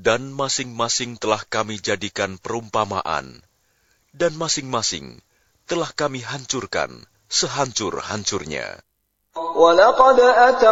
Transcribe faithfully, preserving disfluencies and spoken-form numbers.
Dan masing-masing telah kami jadikan perumpamaan, dan masing-masing telah kami hancurkan sehancur-hancurnya. وَلَقَدْ أَتَوْا